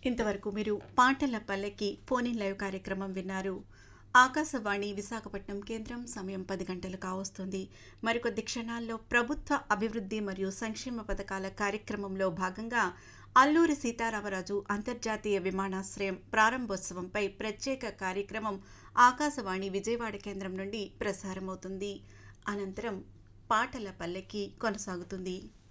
ఇంతవరకు మీరు పాటల పల్లెకి ఫోన్ ఇన్ లైవ్ కార్యక్రమం విన్నారు. ఆకాశవాణి విశాఖపట్నం కేంద్రం సమయం 10 గంటలు కావస్తుంది. మరికొద్ది క్షణాల్లో ప్రభుత్వ అభివృద్ధి మరియు సంక్షేమ పథకాల కార్యక్రమంలో భాగంగా అల్లూరి సీతారామరాజు అంతర్జాతీయ విమానాశ్రయం ప్రారంభోత్సవంపై ప్రత్యేక కార్యక్రమం ఆకాశవాణి విజయవాడ కేంద్రం నుండి ప్రసారమవుతుంది. అనంతరం పాటల పల్లెకి కొనసాగుతుంది.